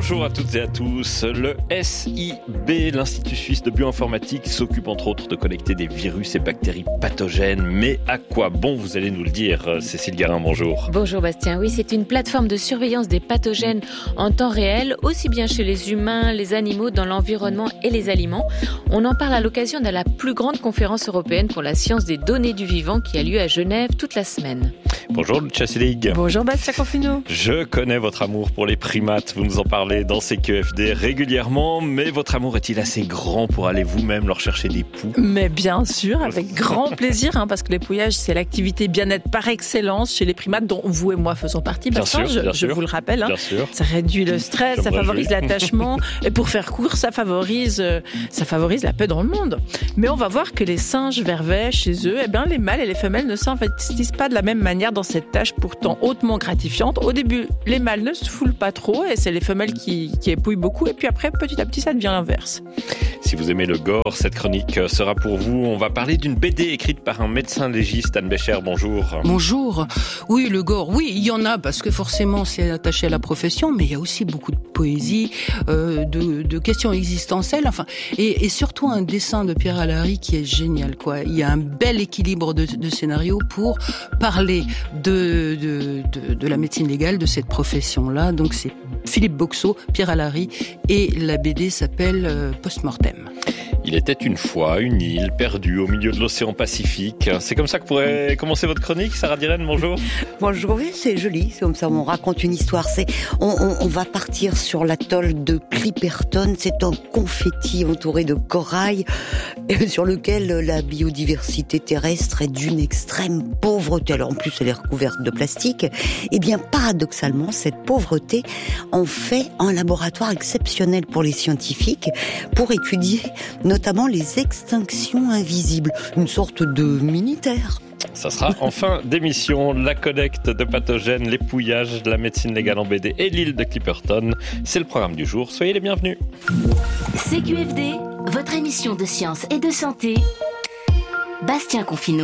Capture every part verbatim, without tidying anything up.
Bonjour à toutes et à tous. Le S I B, l'Institut Suisse de Bioinformatique, s'occupe entre autres de collecter des virus et bactéries pathogènes. Mais à quoi bon, vous allez nous le dire. Cécile Garin, bonjour. Bonjour Bastien. Oui, c'est une plateforme de surveillance des pathogènes en temps réel, aussi bien chez les humains, les animaux, dans l'environnement et les aliments. On en parle à l'occasion de la plus grande conférence européenne pour la science des données du vivant qui a lieu à Genève toute la semaine. Bonjour Lucia Selig. Bonjour Bastien Confino. Je connais votre amour pour les primates. Vous nous en parlez dans C Q F D régulièrement, mais votre amour est-il assez grand pour aller vous-même leur chercher des poux ? Mais bien sûr, avec grand plaisir, hein, parce que l'épouillage, c'est l'activité bien-être par excellence chez les primates, dont vous et moi faisons partie. Bien Bastien, sûr, je, bien je sûr. vous le rappelle. Hein. Bien sûr. Ça réduit le stress, Je ça me favorise réjouis. l'attachement, et pour faire court, ça favorise, euh, ça favorise la paix dans le monde. Mais on va voir que les singes vervets, chez eux, eh bien, les mâles et les femelles ne s'investissent pas de la même manière dans cette tâche pourtant hautement gratifiante. Au début, les mâles ne se foulent pas trop, et c'est les femelles qui, qui épouillent beaucoup, et puis après, petit à petit, ça devient l'inverse. Si vous aimez le gore, cette chronique sera pour vous. On va parler d'une B D écrite par un médecin légiste. Anne Bécher, bonjour. Bonjour. Oui, le gore, oui, il y en a, parce que forcément, c'est attaché à la profession, mais il y a aussi beaucoup de poésie, euh, de, de questions existentielles, enfin, et, et surtout un dessin de Pierre Alary qui est génial, quoi. Il y a un bel équilibre de, de scénario pour parler de, de, de, de la médecine légale, de cette profession-là. Donc, c'est Philippe Boxeau, Pierre Alary, et la B D s'appelle euh, Post-Mortem. Il était une fois une île perdue au milieu de l'océan Pacifique. C'est comme ça que pourrait commencer votre chronique, Sarah Dirène, bonjour. Bonjour, oui, c'est joli, c'est comme ça, on raconte une histoire. C'est, on, on, on va partir sur l'atoll de Clipperton, c'est un confetti entouré de corail, sur lequel la biodiversité terrestre est d'une extrême pauvreté. Alors en plus, elle est recouverte de plastique. Et bien, paradoxalement, cette pauvreté en fait un laboratoire exceptionnel pour les scientifiques, pour étudier notamment les extinctions invisibles, une sorte de mini-terre. Ça sera en fin d'émission. La collecte de pathogènes, l'épouillage de la médecine légale en B D et l'île de Clipperton. C'est le programme du jour. Soyez les bienvenus. C Q F D, votre émission de science et de santé. Bastien Confino.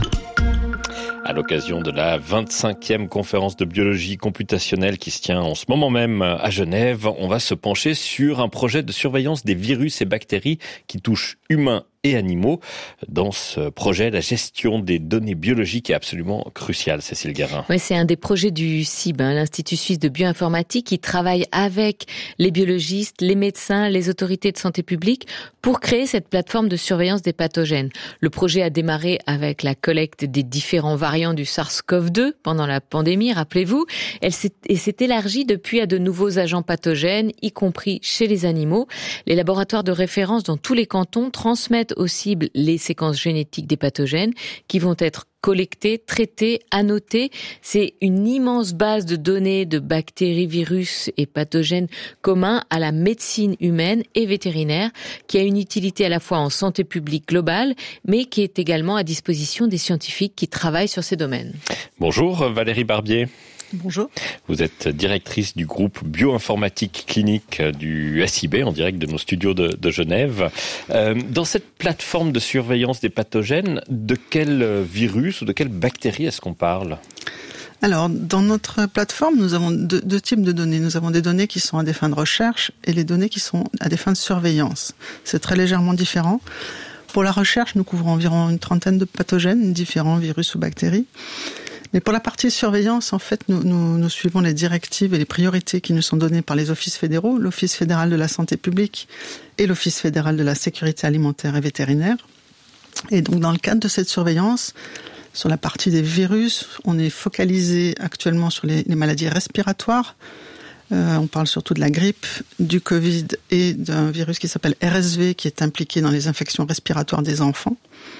À l'occasion de la vingt-cinquième conférence de biologie computationnelle qui se tient en ce moment même à Genève, on va se pencher sur un projet de surveillance des virus et bactéries qui touchent humains et animaux. Dans ce projet, la gestion des données biologiques est absolument cruciale, Cécile Garin. Oui, c'est un des projets du C I B, hein, l'Institut Suisse de Bioinformatique, qui travaille avec les biologistes, les médecins, les autorités de santé publique pour créer cette plateforme de surveillance des pathogènes. Le projet a démarré avec la collecte des différents variants du SARS-C o V deux pendant la pandémie, rappelez-vous. Elle s'est, et s'est élargie depuis à de nouveaux agents pathogènes, y compris chez les animaux. Les laboratoires de référence dans tous les cantons transmettent aux cibles les séquences génétiques des pathogènes qui vont être collectées, traitées, annotées. C'est une immense base de données de bactéries, virus et pathogènes communs à la médecine humaine et vétérinaire qui a une utilité à la fois en santé publique globale mais qui est également à disposition des scientifiques qui travaillent sur ces domaines. Bonjour Valérie Barbier. Bonjour. Vous êtes directrice du groupe bioinformatique clinique du S I B en direct de nos studios de, de Genève. Euh, dans cette plateforme de surveillance des pathogènes, de quel virus ou de quelle bactérie est-ce qu'on parle ? Alors, dans notre plateforme, nous avons deux, deux types de données. Nous avons des données qui sont à des fins de recherche et les données qui sont à des fins de surveillance. C'est très légèrement différent. Pour la recherche, nous couvrons environ une trentaine de pathogènes, différents virus ou bactéries. Mais pour la partie surveillance, en fait, nous, nous, nous suivons les directives et les priorités qui nous sont données par les offices fédéraux, l'Office fédéral de la santé publique et l'Office fédéral de la sécurité alimentaire et vétérinaire. Et donc, dans le cadre de cette surveillance, sur la partie des virus, on est focalisé actuellement sur les, les maladies respiratoires. Euh, on parle surtout de la grippe, du Covid et d'un virus qui s'appelle R S V, qui est impliqué dans les infections respiratoires des enfants.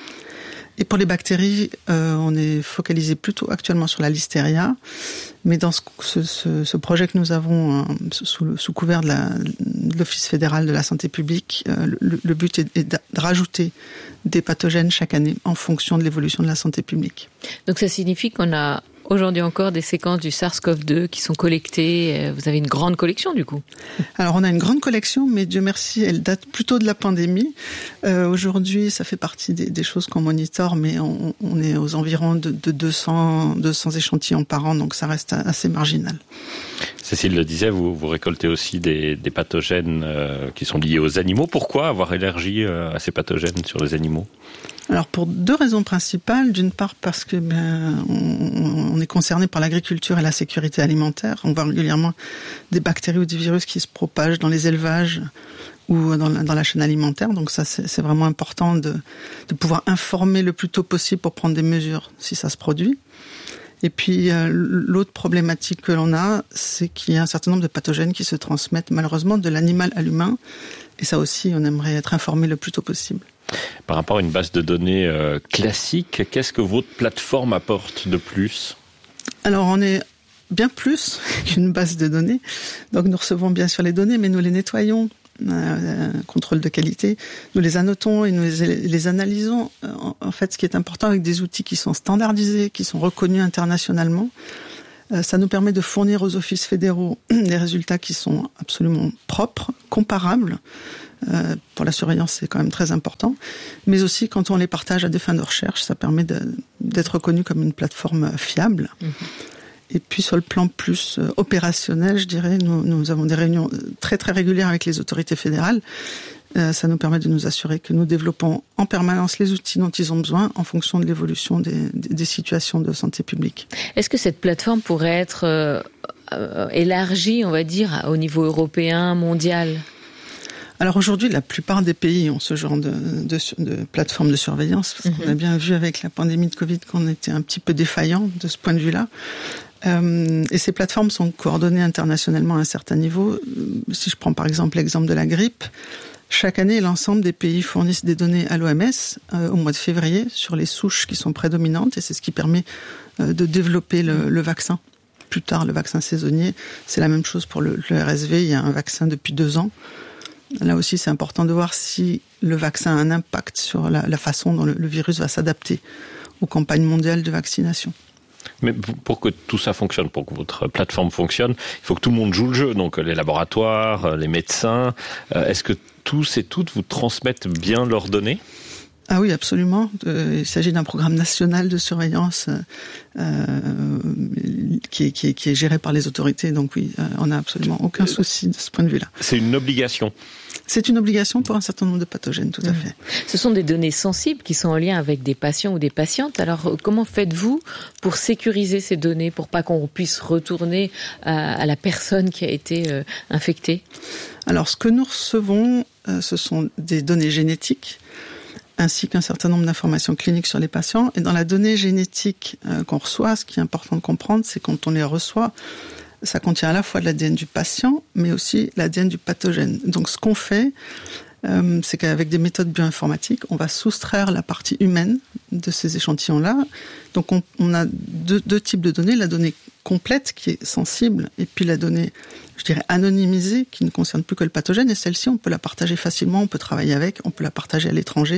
Et pour les bactéries, euh, on est focalisé plutôt actuellement sur la listeria, mais dans ce, ce, ce projet que nous avons euh, sous, sous couvert de, la, de l'Office fédéral de la santé publique, euh, le, le but est, est de rajouter des pathogènes chaque année en fonction de l'évolution de la santé publique. Donc ça signifie qu'on a aujourd'hui encore des séquences du SARS-C o V deux qui sont collectées. Vous avez une grande collection du coup. Alors on a une grande collection, mais Dieu merci, elle date plutôt de la pandémie. Euh, aujourd'hui, ça fait partie des, des choses qu'on monitore, mais on, on est aux environs de, de deux cents, deux cents échantillons par an, donc ça reste assez marginal. Cécile le disait, vous, vous récoltez aussi des, des pathogènes euh, qui sont liés aux animaux. Pourquoi avoir élargi euh, à ces pathogènes sur les animaux ? Alors pour deux raisons principales. D'une part parce que ben, on, on est concerné par l'agriculture et la sécurité alimentaire. On voit régulièrement des bactéries ou des virus qui se propagent dans les élevages ou dans la, dans la chaîne alimentaire. Donc ça, c'est, c'est vraiment important de, de pouvoir informer le plus tôt possible pour prendre des mesures si ça se produit. Et puis euh, l'autre problématique que l'on a, c'est qu'il y a un certain nombre de pathogènes qui se transmettent malheureusement de l'animal à l'humain. Et ça aussi, on aimerait être informé le plus tôt possible. Par rapport à une base de données euh, classique, qu'est-ce que votre plateforme apporte de plus ? Alors on est bien plus qu'une base de données. Donc nous recevons bien sûr les données, mais nous les nettoyons. Euh, contrôle de qualité, nous les annotons et nous les, les analysons. En, en fait, ce qui est important avec des outils qui sont standardisés, qui sont reconnus internationalement, euh, ça nous permet de fournir aux offices fédéraux des résultats qui sont absolument propres, comparables. Euh, pour la surveillance, c'est quand même très important. Mais aussi, quand on les partage à des fins de recherche, ça permet de, d'être reconnu comme une plateforme fiable. Mmh. Et puis sur le plan plus euh, opérationnel, je dirais, nous, nous avons des réunions très très régulières avec les autorités fédérales. Euh, ça nous permet de nous assurer que nous développons en permanence les outils dont ils ont besoin en fonction de l'évolution des, des, des situations de santé publique. Est-ce que cette plateforme pourrait être euh, euh, élargie, on va dire, au niveau européen, mondial ? Alors aujourd'hui, la plupart des pays ont ce genre de, de, de plateforme de surveillance, parce mmh. qu'on a bien vu avec la pandémie de Covid qu'on était un petit peu défaillant de ce point de vue-là. Euh, et ces plateformes sont coordonnées internationalement à un certain niveau. Si je prends par exemple l'exemple de la grippe, chaque année, l'ensemble des pays fournissent des données à l'O M S euh, au mois de février sur les souches qui sont prédominantes, et c'est ce qui permet euh, de développer le, le vaccin. Plus tard, le vaccin saisonnier, c'est la même chose pour le, le R S V. Il y a un vaccin depuis deux ans. Là aussi, c'est important de voir si le vaccin a un impact sur la, la façon dont le, le virus va s'adapter aux campagnes mondiales de vaccination. Mais pour que tout ça fonctionne, pour que votre plateforme fonctionne, il faut que tout le monde joue le jeu. Donc les laboratoires, les médecins. Est-ce que tous et toutes vous transmettent bien leurs données ? Ah oui, absolument. Il s'agit d'un programme national de surveillance euh, qui, est, qui, est, qui est géré par les autorités. Donc oui, on n'a absolument aucun souci de ce point de vue-là. C'est une obligation. C'est une obligation pour un certain nombre de pathogènes, tout à mmh. fait. Ce sont des données sensibles qui sont en lien avec des patients ou des patientes. Alors, comment faites-vous pour sécuriser ces données, pour pas qu'on puisse retourner à, à la personne qui a été euh, infectée ? Alors, ce que nous recevons, euh, ce sont des données génétiques, ainsi qu'un certain nombre d'informations cliniques sur les patients. Et dans la donnée génétique euh, qu'on reçoit, ce qui est important de comprendre, c'est quand on les reçoit, ça contient à la fois de l'A D N du patient, mais aussi l'A D N du pathogène. Donc ce qu'on fait, euh, c'est qu'avec des méthodes bioinformatiques, on va soustraire la partie humaine de ces échantillons-là. Donc on, on a deux, deux types de données, la donnée complète qui est sensible, et puis la donnée, je dirais, anonymisée, qui ne concerne plus que le pathogène, et celle-ci, on peut la partager facilement, on peut travailler avec, on peut la partager à l'étranger.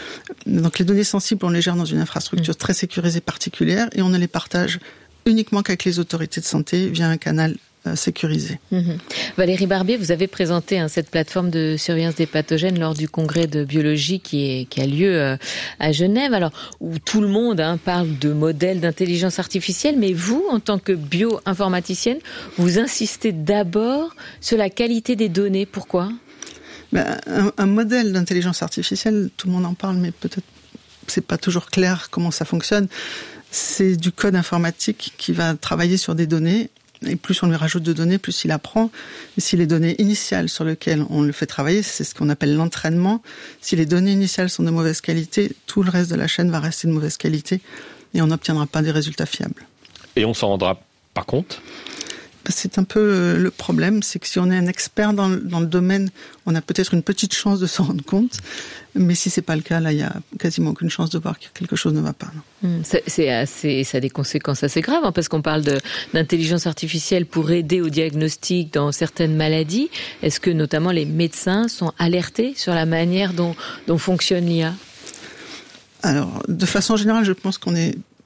Donc les données sensibles, on les gère dans une infrastructure très sécurisée particulière, et on ne les partage uniquement qu'avec les autorités de santé via un canal euh, sécurisé. Mmh. Valérie Barbier, vous avez présenté hein, cette plateforme de surveillance des pathogènes lors du congrès de biologie qui, est, qui a lieu euh, à Genève, alors où tout le monde hein, parle de modèles d'intelligence artificielle, mais vous, en tant que bioinformaticienne, vous insistez d'abord sur la qualité des données. Pourquoi ? Ben, un, un modèle d'intelligence artificielle, tout le monde en parle, mais peut-être c'est pas toujours clair comment ça fonctionne. C'est du code informatique qui va travailler sur des données, et plus on lui rajoute de données, plus il apprend. Et si les données initiales sur lesquelles on le fait travailler, c'est ce qu'on appelle l'entraînement, si les données initiales sont de mauvaise qualité, tout le reste de la chaîne va rester de mauvaise qualité, et on n'obtiendra pas des résultats fiables. Et on s'en rendra pas compte ? C'est un peu le problème, c'est que si on est un expert dans le, dans le domaine, on a peut-être une petite chance de s'en rendre compte, mais si c'est pas le cas, là, il y a quasiment aucune chance de voir que quelque chose ne va pas. Non. C'est, c'est assez, ça a des conséquences assez graves, hein, parce qu'on parle de, d'intelligence artificielle pour aider au diagnostic dans certaines maladies. Est-ce que notamment les médecins sont alertés sur la manière dont, dont fonctionne l'I A ? Alors, de façon générale, je pense qu'on est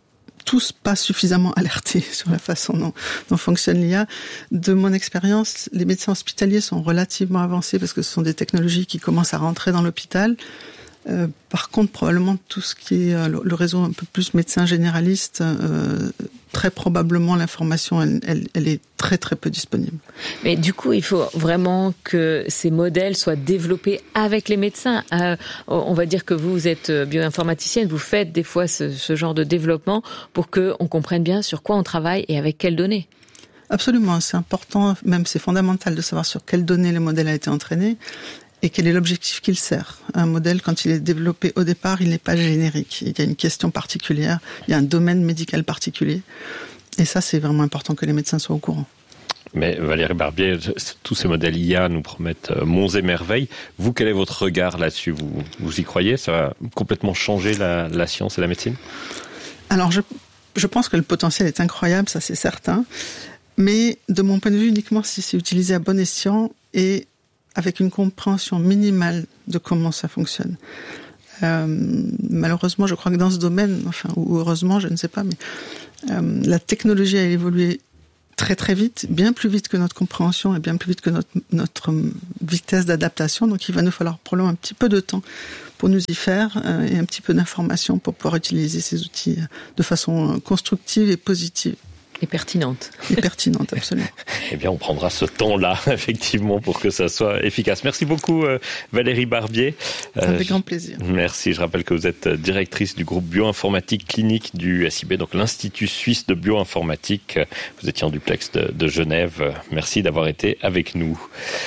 tous pas suffisamment alertés sur la façon dont, dont fonctionne l'I A. De mon expérience, les médecins hospitaliers sont relativement avancés parce que ce sont des technologies qui commencent à rentrer dans l'hôpital. Euh, par contre, probablement tout ce qui est euh, le, le réseau un peu plus médecin généraliste, euh, très probablement l'information, elle, elle, elle est très très peu disponible. Mais du coup, il faut vraiment que ces modèles soient développés avec les médecins. Euh, on va dire que vous, vous êtes bioinformaticienne, vous faites des fois ce, ce genre de développement pour qu'on comprenne bien sur quoi on travaille et avec quelles données. Absolument, c'est important, même c'est fondamental de savoir sur quelles données le modèle a été entraîné. Et quel est l'objectif qu'il sert. Un modèle, quand il est développé au départ, il n'est pas générique. Il y a une question particulière, il y a un domaine médical particulier. Et ça, c'est vraiment important que les médecins soient au courant. Mais Valérie Barbier, tous ces modèles I A nous promettent monts et merveilles. Vous, quel est votre regard là-dessus ? Vous, vous y croyez ? Ça va complètement changer la, la science et la médecine ? Alors, je, je pense que le potentiel est incroyable, ça c'est certain. Mais de mon point de vue, uniquement si c'est utilisé à bon escient et avec une compréhension minimale de comment ça fonctionne. Euh, malheureusement, je crois que dans ce domaine, enfin, ou heureusement, je ne sais pas, mais euh, la technologie a évolué très très vite, bien plus vite que notre compréhension et bien plus vite que notre, notre vitesse d'adaptation. Donc il va nous falloir probablement un petit peu de temps pour nous y faire euh, et un petit peu d'information pour pouvoir utiliser ces outils de façon constructive et positive. Et pertinente. Et pertinente, absolument. Eh bien, on prendra ce temps-là, effectivement, pour que ça soit efficace. Merci beaucoup, euh, Valérie Barbier. Euh, Avec grand plaisir. Merci. Je rappelle que vous êtes directrice du groupe bioinformatique clinique du S I B, donc l'Institut suisse de bioinformatique. Vous étiez en duplex de, de Genève. Merci d'avoir été avec nous.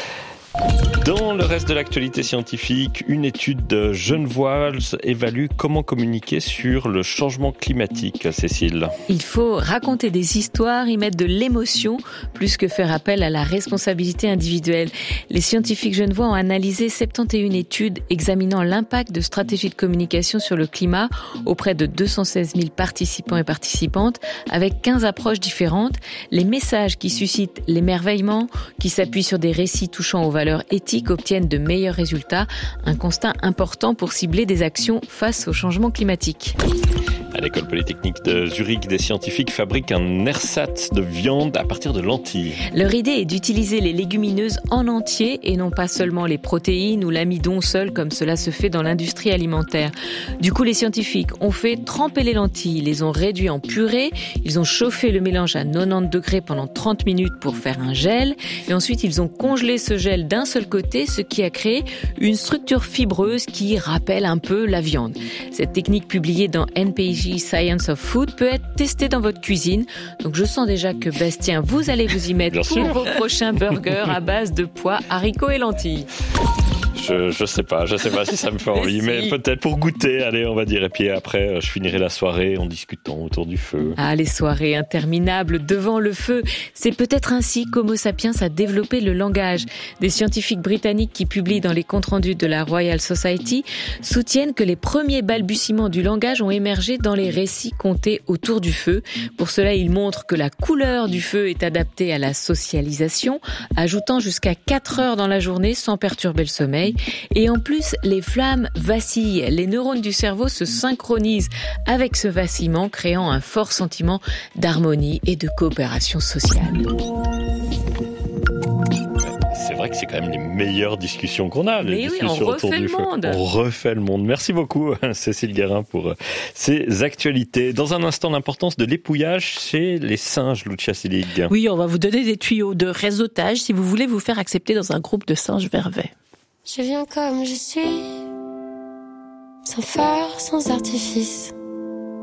Dans le reste de l'actualité scientifique, une étude de Genevoise évalue comment communiquer sur le changement climatique. Cécile. Il faut raconter des histoires, y mettre de l'émotion, plus que faire appel à la responsabilité individuelle. Les scientifiques genevois ont analysé soixante et une études examinant l'impact de stratégies de communication sur le climat auprès de deux cent seize mille participants et participantes, avec quinze approches différentes. Les messages qui suscitent l'émerveillement, qui s'appuient sur des récits touchant aux valeurs éthiques obtiennent de meilleurs résultats. Un constat important pour cibler des actions face au changement climatique. À l'école polytechnique de Zurich, des scientifiques fabriquent un ersatz de viande à partir de lentilles. Leur idée est d'utiliser les légumineuses en entier et non pas seulement les protéines ou l'amidon seul comme cela se fait dans l'industrie alimentaire. Du coup, les scientifiques ont fait tremper les lentilles, les ont réduits en purée, ils ont chauffé le mélange à quatre-vingt-dix degrés pendant trente minutes pour faire un gel et ensuite ils ont congelé ce gel d'un seul côté, ce qui a créé une structure fibreuse qui rappelle un peu la viande. Cette technique publiée dans N P J Science of Food peut être testée dans votre cuisine. Donc je sens déjà que Bastien, vous allez vous y mettre Bien pour sûr. vos prochains burgers à base de pois, haricots et lentilles. Je, je sais pas, je sais pas si ça me fait envie, mais, si. mais peut-être pour goûter, allez, on va dire. Et puis après, je finirai la soirée en discutant autour du feu. Ah, les soirées interminables devant le feu. C'est peut-être ainsi qu'Homo sapiens a développé le langage. Des scientifiques britanniques qui publient dans les comptes rendus de la Royal Society soutiennent que les premiers balbutiements du langage ont émergé dans les récits contés autour du feu. Pour cela, ils montrent que la couleur du feu est adaptée à la socialisation, ajoutant jusqu'à quatre heures dans la journée sans perturber le sommeil. Et en plus, les flammes vacillent. Les neurones du cerveau se synchronisent avec ce vacillement, créant un fort sentiment d'harmonie et de coopération sociale. C'est vrai que c'est quand même les meilleures discussions qu'on a, les Mais oui, discussions on autour refait du le feu. monde. On refait le monde. Merci beaucoup, Cécile Guérin, pour ces actualités. Dans un instant, l'importance de l'épouillage chez les singes, Lucia Selig. Oui, on va vous donner des tuyaux de réseautage si vous voulez vous faire accepter dans un groupe de singes vervets. Je viens comme je suis, sans phare, sans artifice.